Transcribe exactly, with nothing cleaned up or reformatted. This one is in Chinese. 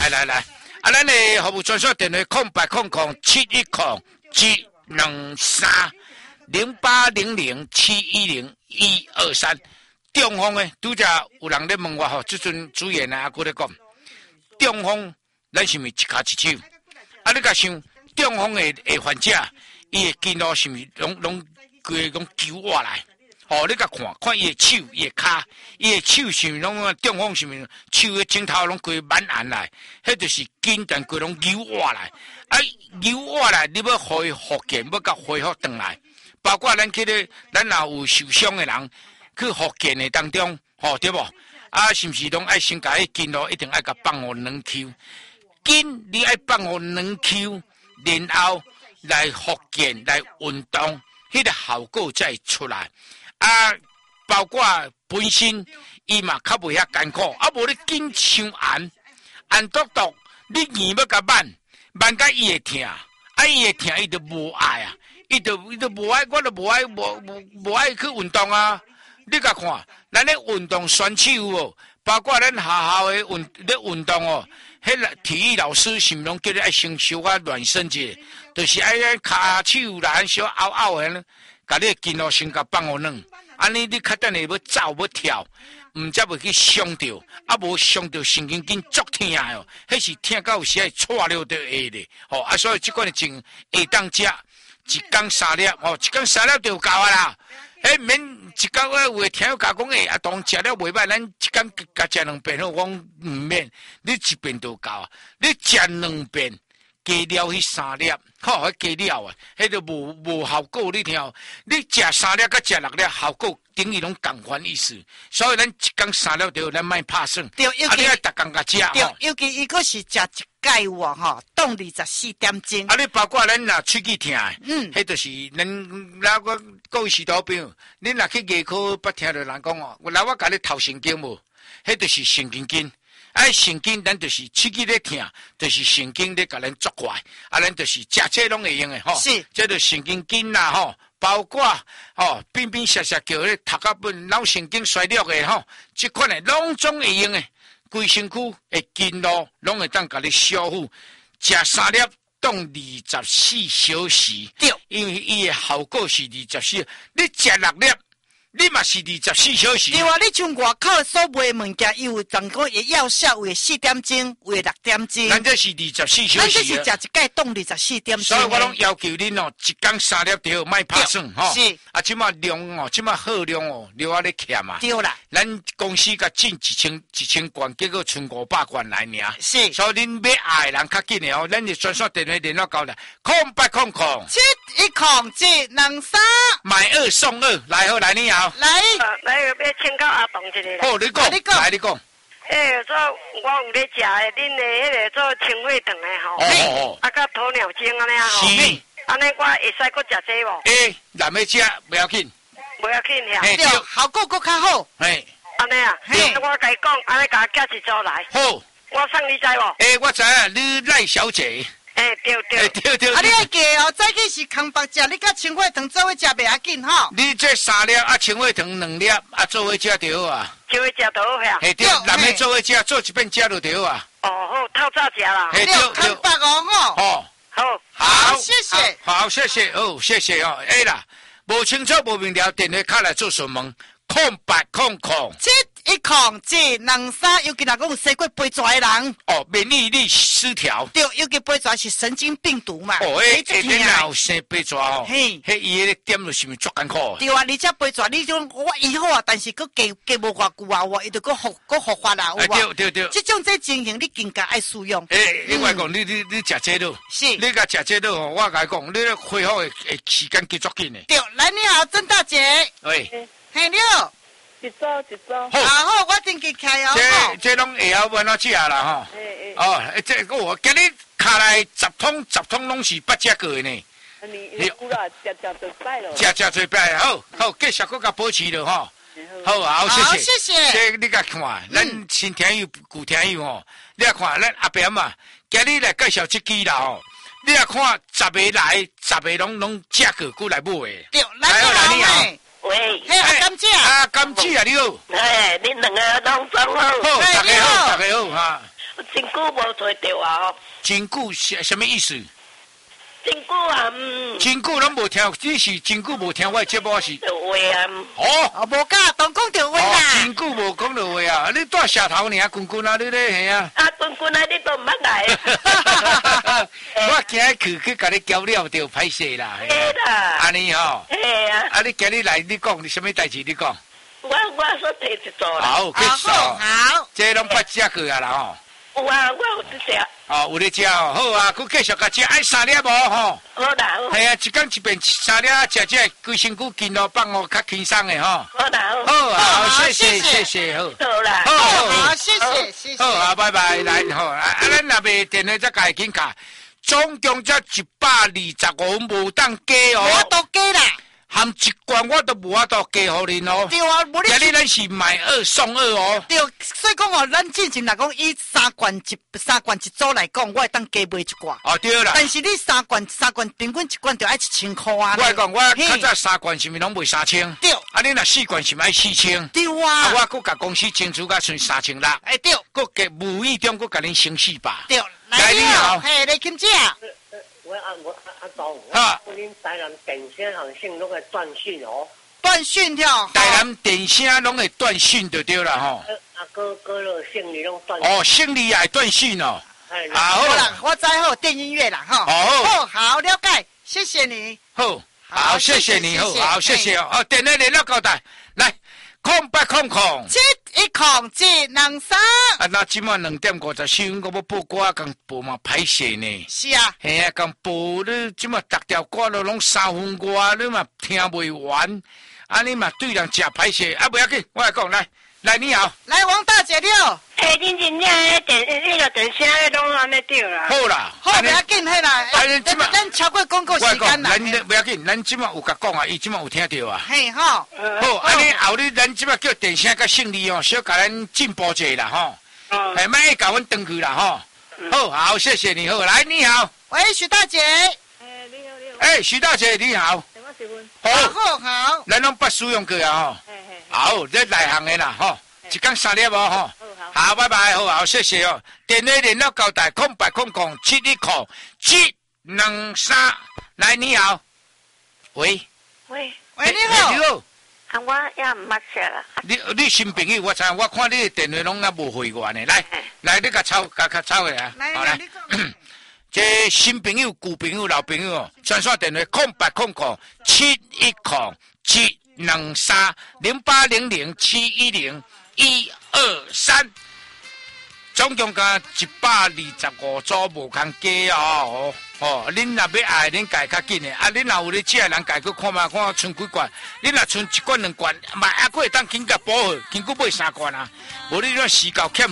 来来来，啊，咱的服务专线电话空八空空七一空七两三零八零零七一零一二三。中风的，拄则有人咧问我吼，即阵主演啊，我咧讲，中风咱是毋是一骹一手？啊，你甲想，中风的的患者，伊的筋络是毋是拢拢规个拢揪活来？哦，你甲看，看伊的手、伊的骹、伊的手是毋是拢中风是毋是手的指头拢规满按来？迄就是筋但规拢揪活来。啊，揪活来，你要互伊复健，要甲恢复转来，包括咱去咧，咱若有受伤的人。去复健的当中，吼、哦、对无？啊，是毋是拢爱先甲迄筋咯？一定爱甲放互两 Q， 筋你爱放互两 Q， 然后来复健来运动，迄、那个效果才会出来。啊，包括本身伊嘛较袂遐艰苦，啊无你筋伤按，按笃笃，你硬要甲挽，挽甲伊会疼，啊伊会疼，伊就无爱啊，伊就伊就无爱，我就无爱，无无无爱去运动啊。你甲看，咱咧运动选手有无？包括咱学校诶运咧运动哦，迄个体育老师是毋拢叫你爱先小可暖身者，就是爱咧骹手啦，小拗拗诶，甲你筋络先甲放互软，安尼你较等下要走要跳，毋则袂去伤着，啊无伤着神经筋足疼诶哦，迄是疼到有时会错了着下咧，吼啊，所以即款诶症会当食一工三粒，吼一工三粒就有够啊啦。迄免一工啊，有诶听有甲讲诶，啊当食了袂歹，咱一工甲食两遍，我讲毋免，你一遍就够啊，你食两遍，加了迄三粒，好，迄加了啊，迄就无无效果，你听哦，你食三粒甲食六粒，效果等于拢共款意思，所以咱一工三粒就咱莫拍算， 对，尤其啊，你爱逐工甲食， 对，尤其伊个是食一钙有哦，吼，当二十四点钟。 啊，你包括咱若喙齿疼诶， 嗯， 迄就是咱那个各位指导兵，你若去牙科捌听到人讲哦，我来我甲你头神经无，迄就是神经筋。啊，神经咱就是喙齿咧疼，就是神经咧甲咱作怪，啊，咱就是食这拢会用诶吼。 是， 这就神经筋啦吼，包括吼冰冰涩涩叫咧头壳本脑神经衰弱诶吼，即款诶拢总会用诶，规身躯诶筋络拢会当甲你修复，食三粒当二十四小时， 对， 因为伊诶效果是二十四，你食六粒。你嘛是二十四小时。 对啊，你像外口所卖物件，伊有当讲会药效，有四点钟，有六点钟。 咱这是二十四小时。 咱这是食一盖冻二十四点钟。 所以我拢要求恁哦，一工三粒就莫拍算吼。 是。 啊，即马量哦，即马耗量哦，了啊咧欠啊。 对啦。 咱公司甲进一千一千罐，结果剩五百罐来尔。 是。 所以恁要爱的人较紧的哦，咱就专线电话联络到了，空八空空。 七一空七两三。 买二送二，来好来你好。 来。 来，要请教阿东一个啦。 好，你讲，来你讲。 诶，做我有咧食诶，恁诶迄个做清血糖诶吼， 哦， 啊，甲鸵鸟精安尼啊吼， 是， 安尼我会使搁食这无？ 诶，咱要食不要紧， 不要紧呀， 对，效果搁较好。 嘿， 安尼啊，我甲伊讲，安尼甲我寄一组来。 好， 我送你知无？ 诶，我知影，你赖小姐。 诶，对对， 对对。 啊，你爱记哦，早起是空白食，你甲清血糖做伙食袂要紧吼。 你这三粒啊，清血糖两粒啊，做伙食就好啊。 做伙食就好呀。 嘿对，咱们做伙食，做一遍食就对啊。 哦好，透早食啦。 嘿对对。 空白哦吼。 哦， 好， 好， 谢谢， 好谢谢哦，谢谢哦。哎啦，无清楚无明了，电话卡来做询问，空白空空。 七一空七两三，尤其若讲有生过背蛇的人， 哦，免疫力失调。 对，尤其背蛇是神经病毒嘛。 哦，诶，一定若有生背蛇哦。 嘿， 迄伊个点就是咪足艰苦。 对啊，而且背蛇你种我医好啊，但是佫加加无偌久啊，我伊就佫复佫复发啦，有无？ 对对对。 这种这情形你更加爱使用。 诶，另外讲，你你你食这路， 是， 你甲食这路吼，我甲你讲，你恢复的时间极足紧的。 对，来你好，郑大姐。 喂。 嘿，你好。 一组一组。 好，好，我登记开哦。 这这拢会晓玩哪食啦吼。 诶诶。 哦，这我今日卡来十桶十桶拢是捌食过的呢。 你你有啦，食食就摆咯。 食食最摆，好好继续搁甲保持了吼。好，好，谢谢。 谢谢。 这你甲看，咱新听友旧听友吼，你啊看咱阿扁嘛，今日来介绍这支啦吼。你啊看十个来，十个拢拢食过，过来买的。 对，来来你好。 喂， 嘿，阿甘姐啊，甘姐啊，你好。 哎，恁两个拢装好。 好，大家好，大家好哈。 真久无做着啊哦， 真久什什么意思？ 真久啊，嗯， 真久拢无听，你是真久无听我的节目是？ 就话啊， 哦。 哦，无甲当讲着话哦， 啦。 真久无讲到话啊！你带社头尔，君君啊，你咧嘿啊？ 啊，君君啊，你都毋捌来。 我今日去去甲你交了，就歹势啦。 嘿啦， 安尼吼， 嘿啊， 啊，你今日来，你讲你什么代志？你讲。 我我所提一做啦。 好，去好说。 好， 这拢捌食去啊啦吼。 有啊，我有伫食。 哦，有咧食哦，好啊，佮继续甲食，爱三粒无吼？ 好啦，好。 系啊，一工一遍三粒，食这规身躯筋络放哦，较轻松的吼。 好啦，好。 好啊，好， 好谢谢谢谢谢谢，好。 好啦。 好好好，谢谢谢谢。 好啊，拜拜，来吼，啊，啊，咱若袂电话再家紧卡，总共才一百二十五，无当加我哦， 都给啦。 含一罐我都无法度加互恁哦。 对啊，无你今日咱是买二送二哦。 对，所以讲哦，咱进前来讲，以三罐一三罐一组来讲，我会当加买一罐。 哦，对啦。 但是你三罐三罐平均一罐就要一千块啊。 我讲，我嘿较早三罐是毋是拢卖三千？ 对啊，你若四罐是毋是爱四千？ 对啊， 啊。 我搁甲公司清楚甲剩三千六， 哎对搁给无意中搁甲恁省四百。 对， 来来了， 你好嘿，来金姐。 我按我按按照我啊恁台南电线行线拢会断讯哦。 断讯跳。 台南电声拢会断讯就对啦吼。 呃啊，哥哥乐姓你拢断。 哦，胜利也会断讯哦。 哎， 啊好好啦，我知好电音乐啦哈。 哦哦，好了解，谢谢你。 好， 好好，谢谢你，好，好，谢谢哦。哦，电话联络交代，来，空八空空。 七一空七两三。 啊，那即满两点五十四分，我要播歌，共播嘛歹势呢。 是啊。 嘿啊，共播你即满逐条歌都拢三分外，你嘛听袂完，啊，你嘛对人食歹势，啊，不要紧，我来讲，来，来，你好， 来，王大姐了。 哎，恁真正迄电迄个电声迄拢安尼对啦。 好啦， 好，不要紧，嘿啦。 啊你即摆咱超过广告我来讲， 时间啦。 咱不要紧，咱即满有甲讲啊，伊即满有听到啊。 嘿吼。 好，安尼后日咱即摆叫电声甲胜利哦，小甲咱进步者啦吼。 嗯。 哎，卖甲阮登去啦吼。好好，谢谢你好，来你好。 喂，徐大姐。 哎，你好，你好。 哎，徐大姐你好。 我是阮。 好， 好好。 咱拢捌使用过啊吼。 嘿嘿。 好，这内行的啦吼，一工三粒无吼。 好好。 好，拜拜，好好，谢谢哦。电话联络交代，空白空空七一空七两三。来，你好。喂。 喂。 喂，你好。 你好。 啊，我也毋捌食啦。 你你新朋友，我知，我看你的电话拢也无回我呢。来，来，你甲抄，甲甲抄下啊。 来， 好来，你讲。 这新朋友、旧朋友、老朋友，专线电话空八空空七一空七两三零八零零七一零一二三，总共加一百二十五组无空加哦。哦，恁若要爱，恁家较紧的。啊，恁若有咧食，人家去看嘛，看剩几罐。恁若剩一罐两罐，嘛还佫会当紧甲补好，紧佫买三罐啊。无你若时到欠。